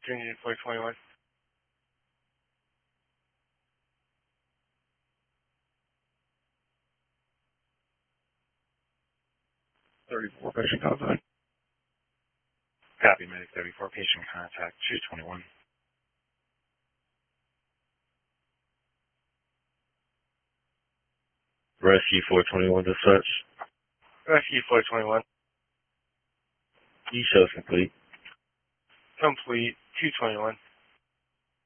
Trinity 421. 34, patient contact. Copy, Medic 34, patient contact 221. Rescue 421 dispatch. Rescue 421. E-shows complete. Complete 221.